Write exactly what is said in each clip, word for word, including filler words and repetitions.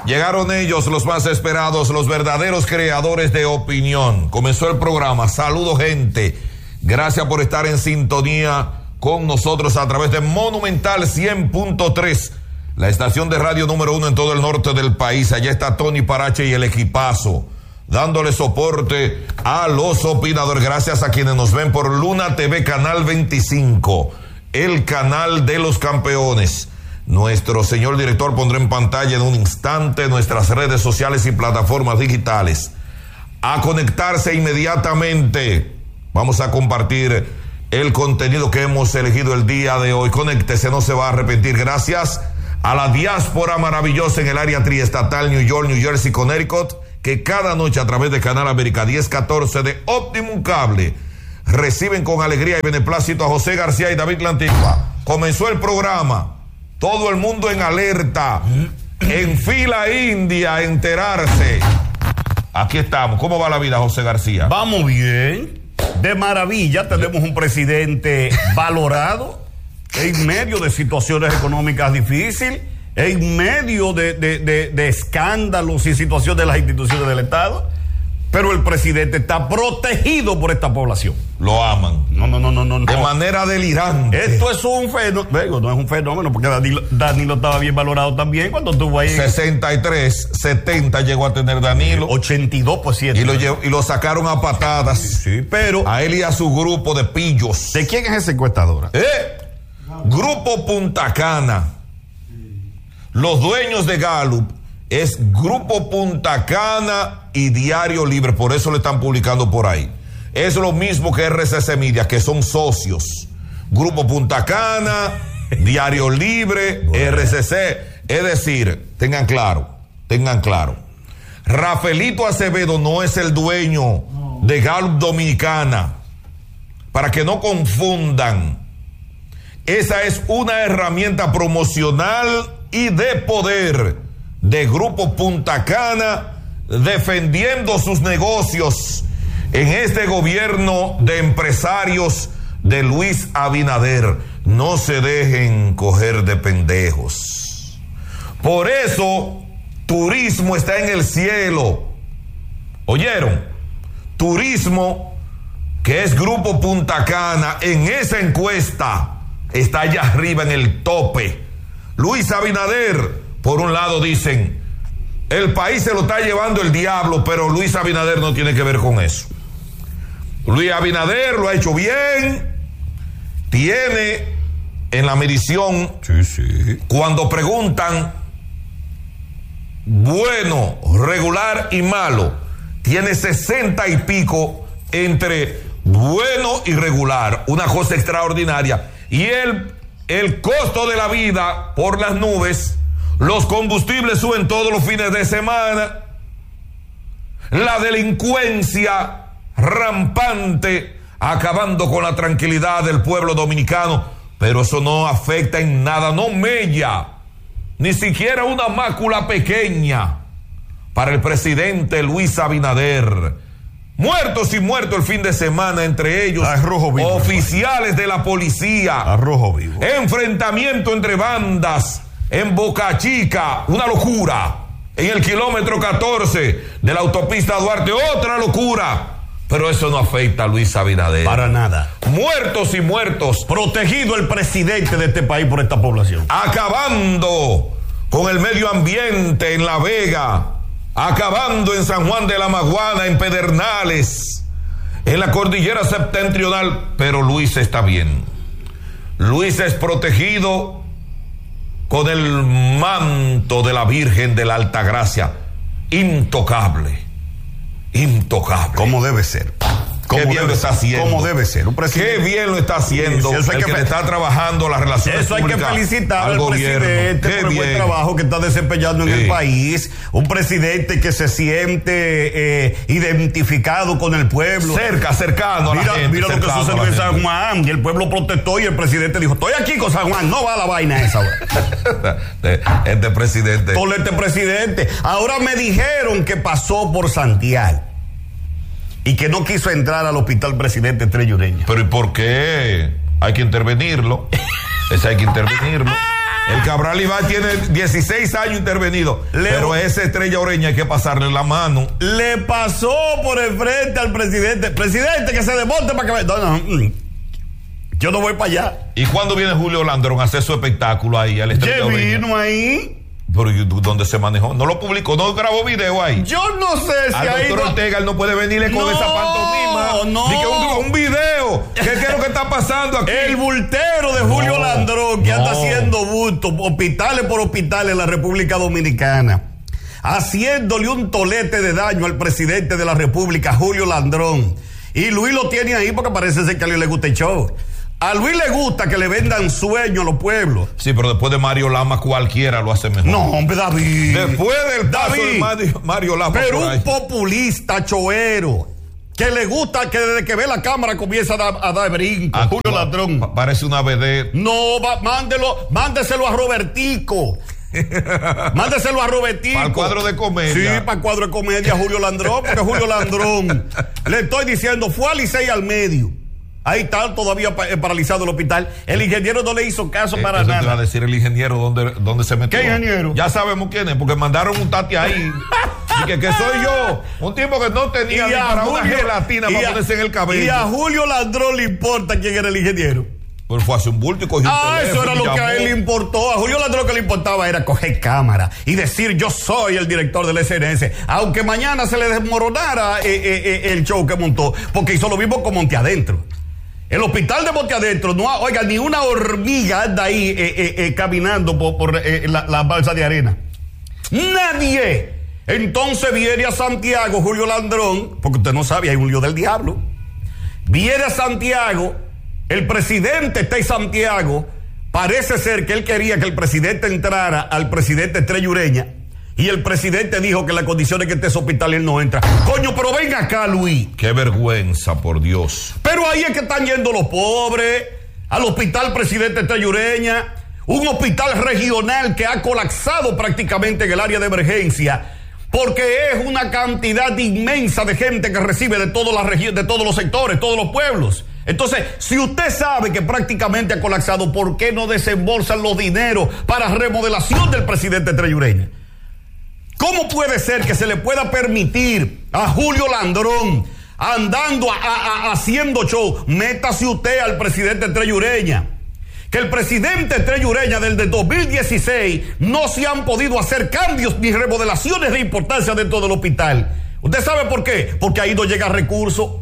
Llegaron ellos, los más esperados, los verdaderos creadores de opinión. Comenzó el programa. Saludos, gente. Gracias por estar en sintonía con nosotros a través de Monumental cien punto tres, la estación de radio número uno en todo el norte del país. Allá está Tony Parache y el equipazo, dándole soporte a los opinadores. Gracias a quienes nos ven por Luna T V, Canal veinticinco, el canal de los campeones. Nuestro señor director pondrá en pantalla en un instante nuestras redes sociales y plataformas digitales. A conectarse inmediatamente. Vamos a compartir el contenido que hemos elegido el día de hoy. Conéctese, no se va a arrepentir. Gracias a la diáspora maravillosa en el área triestatal, New York, New Jersey, Connecticut, que cada noche a través de Canal América diez catorce de Optimum Cable reciben con alegría y beneplácito a José García y David Lantigua. Comenzó el programa. Todo el mundo en alerta, en fila india, a enterarse. Aquí estamos. ¿Cómo va la vida, José García? Vamos bien, de maravilla. Tenemos un presidente valorado en medio de situaciones económicas difíciles, en medio de, de, de, de escándalos y situaciones de las instituciones del Estado. Pero el presidente está protegido por esta población. Lo aman. No, no, no, no, no. De manera delirante. Esto es un fenómeno. No es un fenómeno, porque Danilo, Danilo estaba bien valorado también cuando estuvo ahí. sesenta y tres, setenta llegó a tener Danilo. ochenta y dos por ciento. Y lo, llev- y lo sacaron a patadas. Sí, sí, pero. A él y a su grupo de pillos. ¿De quién es esa encuestadora? ¿Eh? Grupo Punta Cana. Los dueños de Gallup es Grupo Punta Cana y Diario Libre, por eso lo están publicando por ahí. Es lo mismo que R C C Media, que son socios. Grupo Punta Cana, Diario Libre, bueno. R C C. Es decir, tengan claro, tengan claro. Rafaelito Acevedo no es el dueño de Gallup Dominicana. Para que no confundan. Esa es una herramienta promocional y de poder de Grupo Punta Cana, defendiendo sus negocios en este gobierno de empresarios de Luis Abinader. No se dejen coger de pendejos. Por eso, turismo está en el cielo. ¿Oyeron? Turismo, que es Grupo Punta Cana, en esa encuesta está allá arriba en el tope. Luis Abinader, por un lado dicen, el país se lo está llevando el diablo, pero Luis Abinader no tiene que ver con eso. Luis Abinader lo ha hecho bien, tiene en la medición, sí, sí. Cuando preguntan bueno, regular y malo, tiene sesenta y pico entre bueno y regular, una cosa extraordinaria. Y el, el costo de la vida por las nubes. Los combustibles suben todos los fines de semana. La delincuencia rampante, acabando con la tranquilidad del pueblo dominicano. Pero eso no afecta en nada, no mella, ni siquiera una mácula pequeña para el presidente Luis Abinader. Muertos y muertos el fin de semana, entre ellos vivo, oficiales de la policía. Arrojo vivo. Enfrentamiento entre bandas en Boca Chica, una locura. En el kilómetro catorce de la autopista Duarte, otra locura. Pero eso no afecta a Luis Abinader. Para nada. Muertos y muertos. Protegido el presidente de este país por esta población. Acabando con el medio ambiente en La Vega. Acabando en San Juan de la Maguana, en Pedernales, en la cordillera septentrional. Pero Luis está bien. Luis es protegido con el manto de la Virgen de la Altagracia, intocable, intocable. Como debe ser. Qué bien lo está haciendo. Como debe ser. Un presidente. Qué bien lo está haciendo. Sí, eso hay el que, que le está trabajando las relaciones eso públicas. Eso hay que felicitar al, al gobierno. presidente Qué por el bien. buen trabajo que está desempeñando en sí. el país. Un presidente que se siente eh, identificado con el pueblo. Cerca, cercano a mira, la gente. Mira lo que sucedió en San Juan. Y el pueblo protestó y el presidente dijo, estoy aquí con San Juan. No va la vaina esa. Este presidente. Por este presidente. Ahora me dijeron que pasó por Santiago y que no quiso entrar al hospital presidente Estrella Ureña. Pero ¿y por qué? Hay que intervenirlo. Ese hay que intervenirlo. El Cabral Ibáez tiene dieciséis años intervenido. Le, pero esa Estrella Ureña hay que pasarle la mano. Le pasó por el frente al presidente. Presidente, que se desmonte para que... No, no, yo no voy para allá. ¿Y cuándo viene Julio Landrón a hacer su espectáculo ahí? Al ¿Qué vino ahí? Pero ¿dónde se manejó? ¿No lo publicó? ¿No grabó video ahí? Yo no sé si al ahí... doctor no... Ortega él no puede venirle con no, esa pantomima. No, Dice que un, un video. ¿Qué, ¿Qué es lo que está pasando aquí? El bultero de Julio no, Landrón, que no. anda haciendo bulto, hospitales por hospitales en la República Dominicana, haciéndole un tolete de daño al presidente de la República, Julio Landrón. Y Luis lo tiene ahí porque parece ser que a Luis le gusta el show. A Luis le gusta que le vendan sueño a los pueblos. Sí, pero después de Mario Lama cualquiera lo hace mejor. No, hombre, David. Después del paso David, de Mario, Mario Lama. Pero un populista choero que le gusta que desde que ve la cámara comienza a dar, a dar brinco. A Julio Landrón. Pa parece una vedette. No, va, mándelo, mándeselo a Robertico. Mándeselo a Robertico. Para el cuadro de comedia. Sí, para el cuadro de comedia Julio Landrón, porque Julio Landrón, le estoy diciendo, fue a Licey al medio. Ahí está todavía paralizado el hospital. El ingeniero no le hizo caso eh, para eso nada. Te va a decir el ingeniero dónde, dónde se metió. ¿Qué ingeniero? Ya sabemos quién es, porque mandaron un tati ahí. y que, que soy yo. Un tipo que no tenía ni para Julio, una gelatina para ponerse en el cabello. Y a Julio Landrón le importa quién era el ingeniero. Pero fue hace un bulto y cogió ah, un teléfono. Eso era lo llamó. que a él le importó. A Julio Landrón lo que le importaba era coger cámara y decir yo soy el director del S N S. Aunque mañana se le desmoronara eh, eh, eh, el show que montó, porque hizo lo mismo con Monte Adentro. El hospital de Monte Adentro, no, oiga, ni una hormiga anda ahí eh, eh, eh, caminando por, por eh, la, la balsa de arena. Nadie. Entonces viene a Santiago Julio Landrón, porque usted no sabe, hay un lío del diablo. Viene a Santiago, el presidente está en Santiago. Parece ser que él quería que el presidente entrara al presidente Estrella Ureña. Y el presidente dijo que las condiciones que esté ese hospital él no entra. Coño, pero venga acá, Luis. Qué vergüenza, por Dios. Pero ahí es que están yendo los pobres al hospital presidente Estrella Ureña, un hospital regional que ha colapsado prácticamente en el área de emergencia, porque es una cantidad inmensa de gente que recibe de todas las regiones, de todos los sectores, todos los pueblos. Entonces, si usted sabe que prácticamente ha colapsado, ¿por qué no desembolsan los dineros para remodelación del presidente Estrella Ureña? ¿Cómo puede ser que se le pueda permitir a Julio Landrón andando a, a, a, haciendo show? Métase usted al presidente Estrella Ureña. Que el presidente Estrella Ureña desde dos mil dieciséis no se han podido hacer cambios ni remodelaciones de importancia dentro del hospital. ¿Usted sabe por qué? Porque ahí no llega recurso.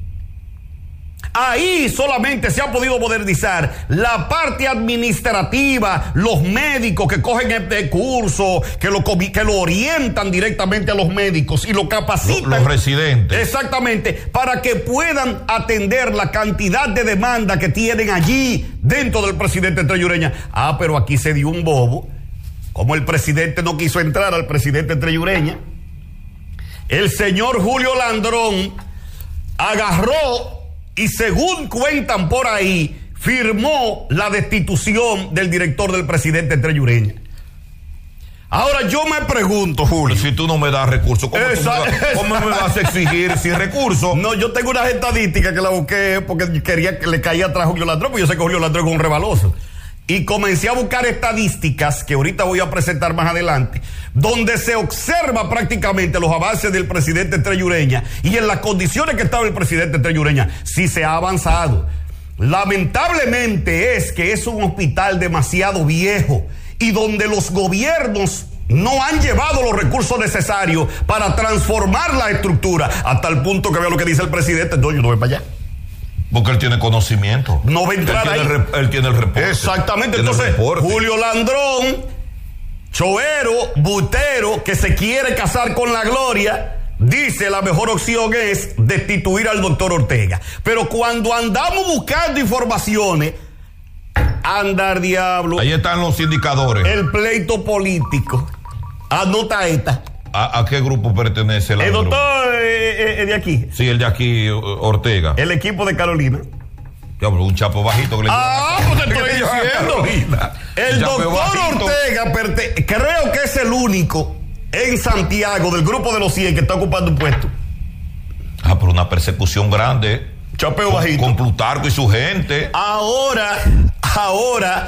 Ahí solamente se ha podido modernizar la parte administrativa, los médicos que cogen este curso, que lo, que lo orientan directamente a los médicos y lo capacitan. Los, los residentes. Exactamente, para que puedan atender la cantidad de demanda que tienen allí dentro del presidente Estrella Ureña. Ah, pero aquí se dio un bobo. Como el presidente no quiso entrar al presidente Estrella Ureña, el señor Julio Landrón agarró y, según cuentan por ahí, firmó la destitución del director del presidente Estrella Ureña. Ahora yo me pregunto, Julio, si tú no me das recursos, ¿cómo, esa, tú me, vas, ¿cómo me vas a exigir sin recursos? No, yo tengo unas estadísticas que la busqué porque quería que le caía atrás a Julio Landrón, porque yo sé que Julio Landrón es un rebaloso. Y comencé a buscar estadísticas que ahorita voy a presentar más adelante, donde se observa prácticamente los avances del presidente Estrella Ureña y en las condiciones que estaba el presidente Estrella Ureña. Sí se ha avanzado. Lamentablemente es que es un hospital demasiado viejo y donde los gobiernos no han llevado los recursos necesarios para transformar la estructura, hasta el punto que veo lo que dice el presidente. No, yo no voy para allá. Porque él tiene conocimiento. No va a entrar él ahí. Tiene el, él tiene el reporte. Exactamente. Entonces, Julio Landrón, choero, butero, que se quiere casar con la gloria, dice la mejor opción es destituir al doctor Ortega. Pero cuando andamos buscando informaciones, andar diablo. Ahí están los indicadores. El pleito político. Anota esta. ¿A, a qué grupo pertenece la El doctor eh, eh, de aquí. Sí, el de aquí, Ortega. El equipo de Carolina. Ya, pero un chapo bajito que le Ah, pues te estoy diciendo. El doctor Ortega, perte- creo que es el único en Santiago del grupo de los cien que está ocupando un puesto. Ah, pero una persecución grande. Chapeo con, bajito. Con Plutarco y su gente. Ahora, ahora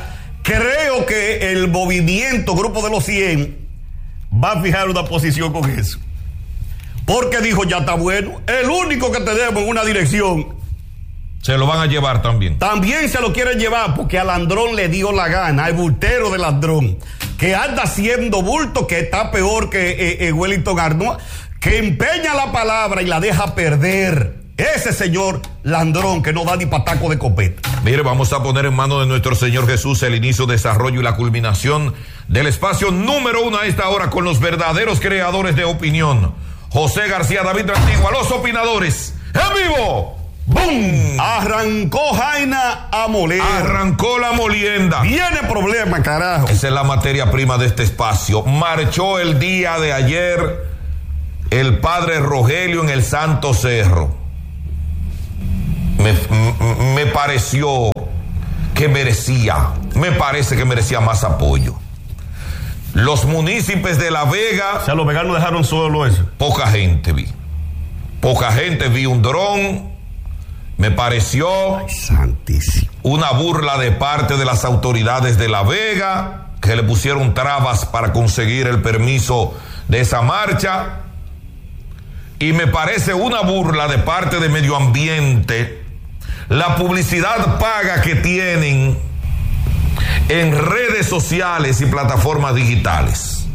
creo que el movimiento Grupo de los cien va a fijar una posición con eso. Porque dijo, ya está bueno, el único que tenemos en una dirección. Se lo van a llevar también. También se lo quieren llevar porque a Landrón le dio la gana, al bultero de Landrón, que anda haciendo bulto, que está peor que eh, eh, Wellington Arnold, que empeña la palabra y la deja perder. Ese señor Landrón que no da ni pataco de copeta. Mire, vamos a poner en manos de nuestro Señor Jesús el inicio, desarrollo y la culminación del espacio número uno a esta hora con los verdaderos creadores de opinión. José García, David Antigua, los opinadores. ¡En vivo! ¡Bum! Arrancó Jaina a moler. Arrancó la molienda. Viene problema, carajo. Esa es la materia prima de este espacio. Marchó el día de ayer el padre Rogelio en el Santo Cerro. Me, me pareció que merecía, me parece que merecía más apoyo. Los municipios de La Vega. O sea, los veganos dejaron solo eso. Poca gente vi. Poca gente vi un dron. Me pareció Ay, santísimo. Una burla de parte de las autoridades de La Vega, que le pusieron trabas para conseguir el permiso de esa marcha. Y me parece una burla de parte de Medio Ambiente la publicidad paga que tienen en redes sociales y plataformas digitales.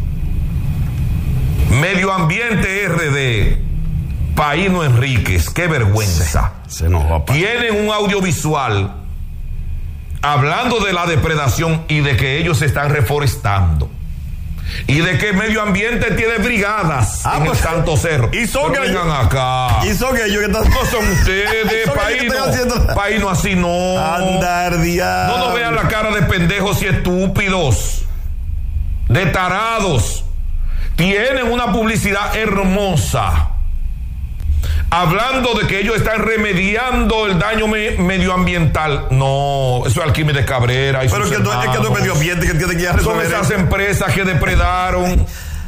Medio Ambiente R D, Paino Enríquez, qué vergüenza. Se nos va a pasar. Tienen un audiovisual hablando de la depredación y de que ellos se están reforestando. Y de que Medio Ambiente tiene brigadas ah, en pues, el Santo Cerro. Y son ellos. Vengan acá. Y son ellos que están. No son ustedes, Paino. Haciendo... Paino así no. Andar diablo. No nos vean la cara de pendejos y estúpidos. De tarados. Tienen una publicidad hermosa. Hablando de que ellos están remediando el daño me, medioambiental. No, eso es Alquímedes Cabrera. Y Pero que no, es que no es medio ambiente que tiene que ir a resolver. Son esas empresas que depredaron.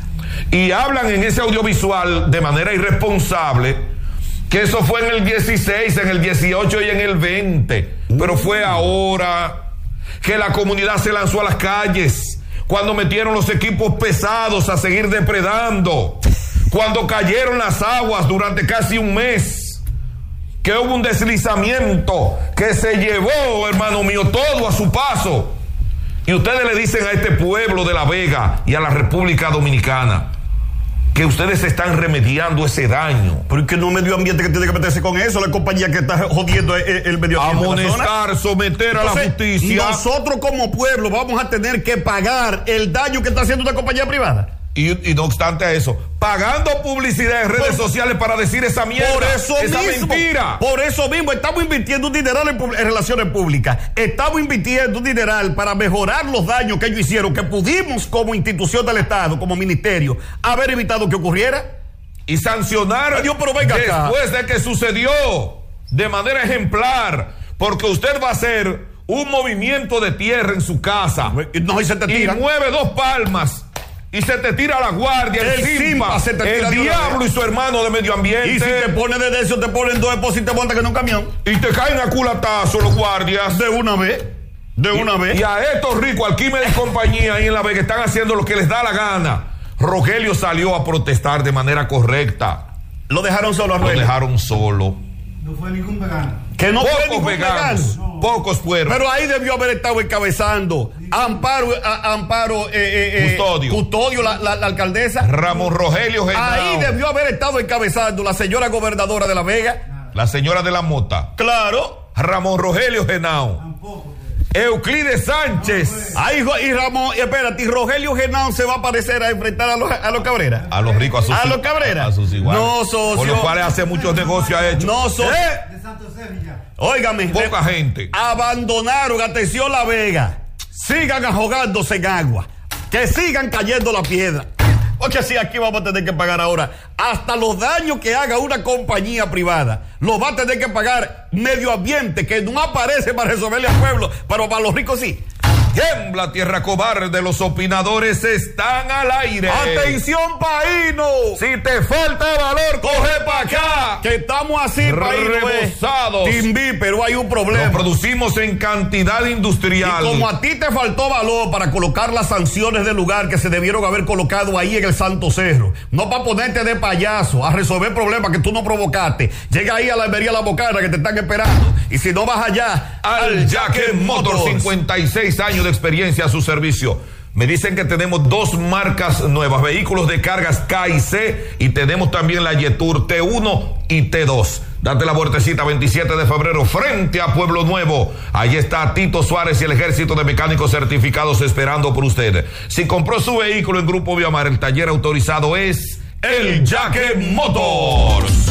Y hablan en ese audiovisual de manera irresponsable que eso fue en el dieciséis, en el dieciocho y en el veinte. Pero fue ahora que la comunidad se lanzó a las calles cuando metieron los equipos pesados a seguir depredando. Cuando cayeron las aguas durante casi un mes, que hubo un deslizamiento que se llevó, hermano mío, todo a su paso. Y ustedes le dicen a este pueblo de La Vega y a la República Dominicana que ustedes están remediando ese daño. Pero es que no es Medio Ambiente que tiene que meterse con eso, la compañía que está jodiendo el, el medio ambiente. Amonestar, someter a Entonces, la justicia. Nosotros como pueblo vamos a tener que pagar el daño que está haciendo una compañía privada. Y, y no obstante a eso, pagando publicidad en redes por, sociales para decir esa mierda, por eso esa mismo, mentira. Por eso mismo estamos invirtiendo un dineral en, en relaciones públicas. Estamos invirtiendo un dineral para mejorar los daños que ellos hicieron, que pudimos como institución del Estado, como ministerio, haber evitado que ocurriera. Y sancionar Dios, pero venga después acá. de que sucedió de manera ejemplar, porque usted va a hacer un movimiento de tierra en su casa no, y, se te y mueve dos palmas y se te tira la guardia, el, el Simpa, se te tira el diablo y su hermano de Medio Ambiente. Y si te pones de eso, te ponen dos depósitos y te montan en un camión. Y te caen a culatazo los guardias. De una vez. De una y, vez. Y a estos ricos, Alquímedes y compañía ahí en La Vega, están haciendo lo que les da la gana. Rogelio salió a protestar de manera correcta. Lo dejaron solo a Lo dejaron solo. No fue ningún vegano. Que no pocos fue ningún veganos, vegano. No. Pocos fueron. Pero ahí debió haber estado encabezando Amparo, a, Amparo eh, eh, Custodio, Custodio la, la, la alcaldesa. Ramón Rogelio Genao. Ahí debió haber estado encabezando la señora gobernadora de La Vega. La señora de la Mota. Claro. Ramón Rogelio Genao. Tampoco. Euclides Sánchez. Ahí, y Ramón, espérate, y Rogelio Genao se va a aparecer a enfrentar a los, a los Cabrera. A los ricos, a sus, a los Cabrera. A, a sus iguales. No, socio. Con los cuales hace muchos negocios ha hecho. No, socio. ¿Eh? De Santo Sevilla. Óigame. Poca de, gente. Abandonaron, atención La Vega. Sigan ahogándose en agua. Que sigan cayendo la piedra. Porque si aquí vamos a tener que pagar ahora hasta los daños que haga una compañía privada, lo va a tener que pagar Medio Ambiente, que no aparece para resolverle al pueblo, pero para los ricos sí. Tiembla tierra cobarde, los opinadores están al aire. Atención, paíno. Si te falta valor, coge pa' acá. Que estamos así, paíno. Rebosados. Timbi, pero hay un problema. Lo producimos en cantidad industrial. Y como a ti te faltó valor para colocar las sanciones del lugar que se debieron haber colocado ahí en el Santo Cerro, no para ponerte de payaso a resolver problemas que tú no provocaste. Llega ahí a la Almería La Bocana que te están esperando. Y si no vas allá, al Jaque Motors, cincuenta y seis años de experiencia a su servicio. Me dicen que tenemos dos marcas nuevas, vehículos de cargas K y C, y tenemos también la Yetur T uno y T dos. Date la vueltecita veintisiete de febrero frente a Pueblo Nuevo. Allí está Tito Suárez y el ejército de mecánicos certificados esperando por usted. Si compró su vehículo en Grupo Viamar, el taller autorizado es el Jaque Motors.